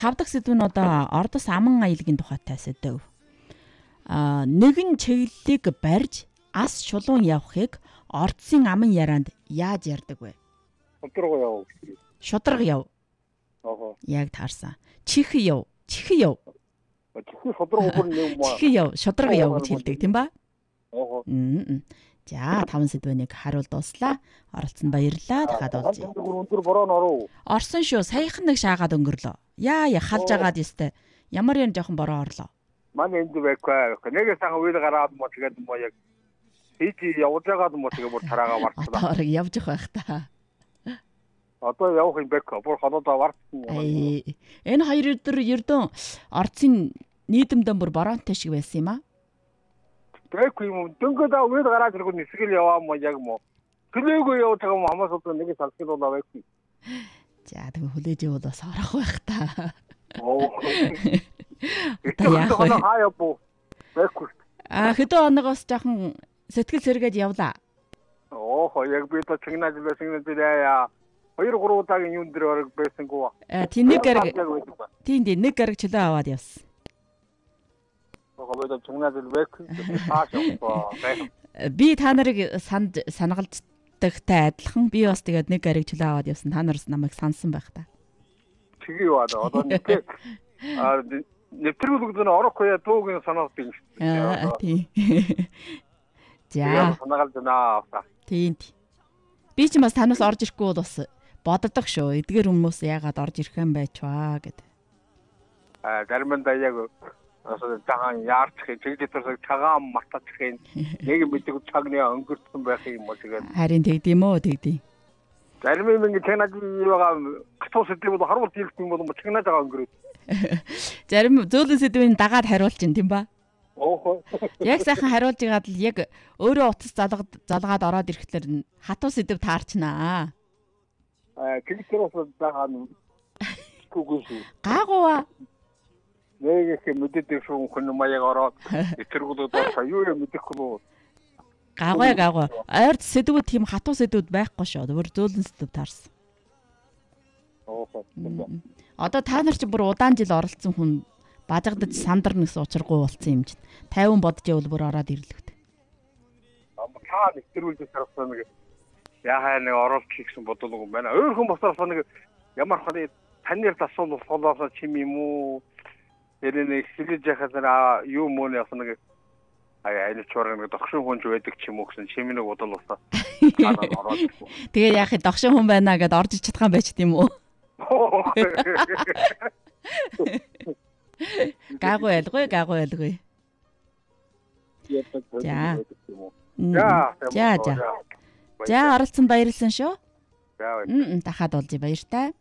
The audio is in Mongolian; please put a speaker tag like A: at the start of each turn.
A: 5 дахь сэдв нь одоо Ордос аман аялагын тухайтай сэдв. Нэгэн чиглэлийг барьж ас шулуун явахыг Ордсын аман ярианд яаж ярьдаг вэ?
B: Шудраг яв.
A: Шудраг яв. Яг таарсан. Чих яв.
B: Чих шудраг бүр нэг маа.
A: Чих яв, шудраг яв гэж хэлдэг тийм ба? За 5 сэдвэнийг харуул дууслаа. Оролцсон баярлалаа. Дахиад уулзъя.
B: Өндөр бороо нороо.
A: Орсон шүү. Саяхан нэг шаагаад өнгөрлөө. Яа халж агаад ёстой. Ямар юм жоохон бороо орлоо.
B: Манай энд байхгүй. Нэг сайхан үйл гараад мо тэгээд мо яг хийжи явж байгаад мо тэгээд бүр тараага марцлаа.
A: Одоо явж байх та.
B: Одоо явах юм байхгүй. Бүр хонодоо марцсан.
A: Энэ хоёр өдөр ердөө Ордсын нийтэмдэн бүр бороонтой шиг байсан юм аа.
B: Байхгүй юм. Дөнгөд үйл гараад ирэхгүй нисгэл яваа мо яг мо. Төлөөгөө явж байгаа мо хамаас одоо нэг салхилуулаа байхгүй.
A: За тэгээ хүлээж явуул бас орох байх та. Хэдэн оноогоос жоохон сэтгэл сэргээд явлаа.
B: Яг би та чигнаж яа. 2-3 удаагийн юм дээр орог байсангүй.
A: Тийм нэг гараг. Тийм нэг гараг чөлөө аваад явсан. Би та нарыг санагалдагтай адилхан би бас тэгээд нэг гараг чөлөө аваад явсан. Та нараас намайг сансан байх та.
B: Тэгээ яваа одоо нэг нэвтрүүлэг зүүн орохгүй дуугийн санаалдаг юм шүү дээ.
A: Тийм. За.
B: Санагалж байна.
A: Тийм. Би ч бас танаас орж ирэхгүй бол бас боддог шүү. Эдгээр хүмүүс яагаад орж ирэх юм байчваа гэдэг.
B: Заримдаа яг цагаан яарч чиглэлээр цагаан мартачих нэг мэддэг цагны өнгөрсөн байх юм уу тэгээд.
A: Харин тэгдэм үү тэгдэм.
B: Зарим юм ингэ чанаад байгаа гатуу сэдвүүд харуулт хэлэх юм бол чигнаад байгаа өнгөрөөд.
A: Зарим зөөлөн сэдвийн дагаад хариулж ин тийм ба. Яг сайхан хариулж байгаад л яг өөрөө утас залгаад ороод ирэхлээр хатуу сэдв таарчнаа.
B: Кликтерос дагаа гүгүс.
A: Гаагууа.
B: Нэг их мэддэг шүү хүн маяг ороод эцэргүүлээд орсоо юу юм мэдэхгүй лөө.
A: Гаагуй. Ойрд сэдвүүд тийм хатуу сэдвүүд байхгүй шүү. Өөр зөөлөн сэдв таарсан. Одоо та нар ч бүр удаан жил оролцсон хүн бажагдаж сандарна гэсэн учиргүй болсон юм чинь. 50 бодож явал бүр ороод ирлэгтэй.
B: Та нэвтрүүлж сарсан нэг яхаа нэг оролцох гэсэн бодлого юм байна. Өөр хүн босоос нэг ямар ханы таньд асуул болохоос чим юм уу? Тэрний хэлж яхаа юу мөн яах нэг айлч чорын догшин хүн ч байдаг ч юм уу гэсэн чимээг бодол болсоо.
A: Тэгээ яах вэ догшин хүн байна гэдээ орж ич чадах юм байж тийм үү? Гаагуй ялгүй. За оролцсон баярлсан шүү. Дахиад уулзъя баяртай.